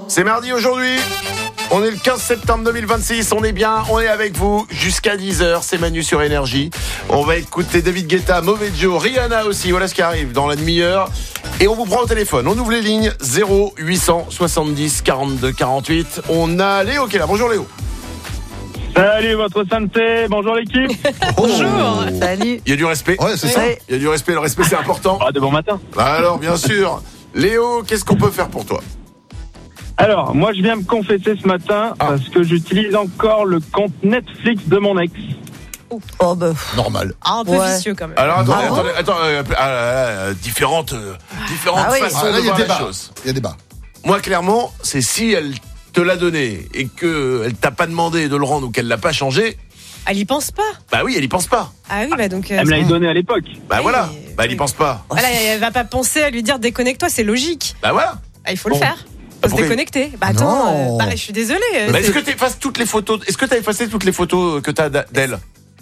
C'est mardi aujourd'hui. On est le 15 septembre 2026, on est bien, on est avec vous jusqu'à 10h, c'est Manu sur Énergie. On va écouter David Guetta, Mauvais Joe, Rihanna aussi, voilà ce qui arrive dans la demi-heure. Et on vous prend au téléphone, on ouvre les lignes 0870 42 48. On a Léo qui est là, bonjour Léo. Salut votre santé, bonjour l'équipe. Bonjour. Salut. Il y a du respect. Ouais, c'est ça. Il y a du respect, le respect c'est important. Ah, de bon matin. Alors bien sûr, Léo, qu'est-ce qu'on peut faire pour toi ? Alors, moi je viens me confesser ce matin parce que j'utilise encore le compte Netflix de mon ex. Oh bah. Normal. Un peu vicieux quand même. Alors attends, différentes façons Ah, là, de il y a voir débat. la chose. Il y a débat. Moi, clairement, c'est si elle te l'a donné et qu'elle t'a pas demandé de le rendre ou qu'elle l'a pas changé, Elle y pense pas. bah oui, elle y pense pas. Ah oui, bah donc. Elle me l'avait donné à l'époque. Bah Oui, voilà, mais- bah elle y pense pas. Voilà, elle va pas penser à lui dire déconnecte-toi, c'est logique. Bah voilà. Ah, il faut le Bon. faire. Faut se Pourquoi déconnecter. Bah attends, Non. je suis désolée. Bah, est-ce que tu effaces toutes les photos ? Est-ce que tu as effacé toutes les photos que tu as d'elle ?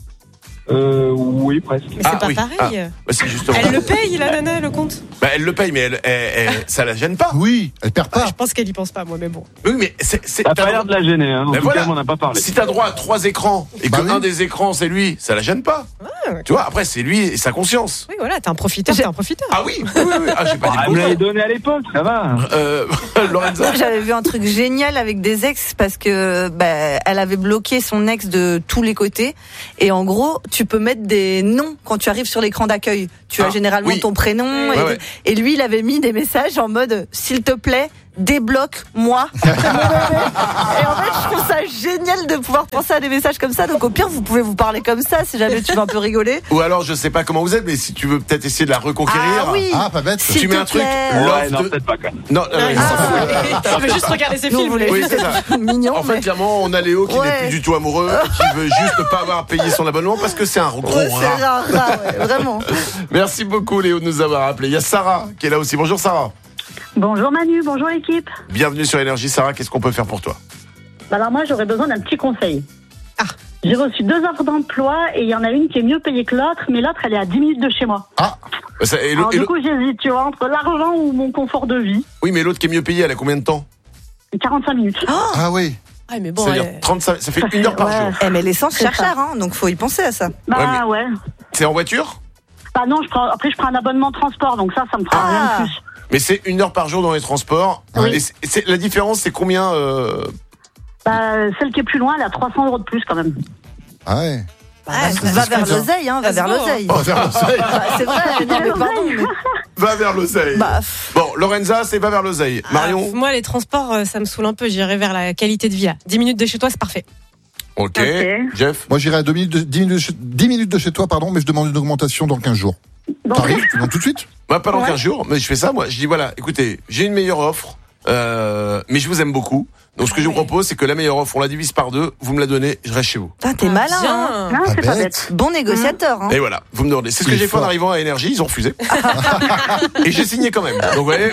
Oui, presque. Mais c'est pas oui. pareil. Bah, si, justement. Elle le paye, la nana, le compte. Bah, elle le paye, mais ça la gêne pas. Oui, elle perd pas. Je pense qu'elle y pense pas, moi, mais bon. Oui, mais c'est Ça a pas l'air de la gêner, hein. En Mais tout voilà. cas, on n'en a pas parlé. Si t'as droit à 3 écrans et Bah que oui. un des écrans c'est lui, ça la gêne pas. Ouais. Tu vois, après c'est lui et sa conscience. Oui, voilà, t'es un profiteur, t'es un profiteur. Ah oui, oui. Ah, j'ai pas dit Elle le me l'avait contraire. donné à l'époque, ça va. Lorenza. J'avais vu un truc génial avec des ex parce que elle avait bloqué son ex de tous les côtés et en gros tu peux mettre des noms quand tu arrives sur l'écran d'accueil. Tu as généralement oui. ton prénom Ouais, et, ouais. et lui il avait mis des messages en mode s'il te plaît débloque-moi. Et en fait je trouve ça génial de pouvoir penser à des messages comme ça, donc au pire vous pouvez vous parler comme ça si jamais tu veux un peu rigoler. Ou alors je sais pas comment vous êtes, mais si tu veux peut-être essayer de la reconquérir. Ah oui. Ah, pas bête. S'il Tu mets te un truc. plaît. Ouais, non, de- peut-être pas, quoi. Non, il s'en fout. Je veux juste regarder ses Nous, on films. voulait Oui, juste c'est ça. être mignon. En fait, mais- clairement, on a Léo qui n'est Ouais. plus du tout amoureux, qui veut juste ne pas avoir payé son abonnement parce que c'est un gros Ouais, c'est rat. rare, ouais, vraiment. Merci beaucoup Léo de nous avoir appelé. Il y a Sarah qui est là aussi. Bonjour Sarah. Bonjour Manu, bonjour l'équipe. Bienvenue sur Énergie. Sarah, qu'est-ce qu'on peut faire pour toi ? Alors moi j'aurais besoin d'un petit conseil. Ah. J'ai reçu 2 offres d'emploi et il y en a une qui est mieux payée que l'autre, mais l'autre elle est à 10 minutes de chez moi. Alors du coup j'hésite, tu vois, entre l'argent ou mon confort de vie. Oui, mais l'autre qui est mieux payé, elle a combien de temps ? 45 minutes. Ah oui. Ah, mais bon. C'est-à-dire 35, ça fait 1 heure par Ouais. jour. Eh, mais l'essence C'est cher ça. cher, hein, donc faut y penser à ça. Bah ouais. C'est en voiture ? Bah non, après je prends un abonnement de transport, donc ça me fera Ah. rien de plus. Mais c'est 1 heure par jour dans les transports. Oui. Et la différence, c'est combien Bah celle qui est plus loin, elle a 300 € de plus quand même. Ah ouais. Ah, c'est va vers discret, l'oseille, hein, va Ça vers se voit, l'oseille. Oh, vers l'oseille. Bah, c'est vrai, non, mais pardon. Mais... Va vers l'oseille. Bah, Bon, Lorenza, c'est va vers l'oseille. Marion ? Moi, les transports, ça me saoule un peu. J'irai vers la qualité de vie. Là. 10 minutes de chez toi, c'est parfait. Ok. Ok. Jeff ? Moi, j'irai à 10 minutes de chez toi, pardon, mais je demande une augmentation dans 15 jours. Donc, T'arrives, tu demandes tout de suite. Bah, pas dans Ouais. 15 jours, mais je fais ça, moi. Je dis, voilà, écoutez, j'ai une meilleure offre, mais je vous aime beaucoup. Donc, ce que je vous propose, c'est que la meilleure offre, on la divise par 2, vous me la donnez, je reste chez vous. putain, t'es malin, hein. non, Pas c'est pas bête. bête. Bon négociateur, hein. Et voilà, vous me demandez. C'est ce que Il est j'ai fait en fort. arrivant à Énergie, ils ont refusé. Et j'ai signé quand même. Donc, vous voyez.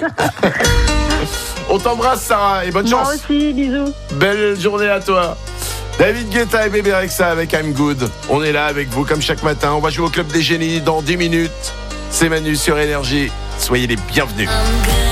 On t'embrasse, Sarah, et bonne Moi chance. aussi, bisous. Belle journée à toi. David Guetta et Bébé Rexha avec I'm Good. On est là avec vous comme chaque matin. On va jouer au Club des Génies dans 10 minutes. C'est Manu sur Énergie. Soyez les bienvenus.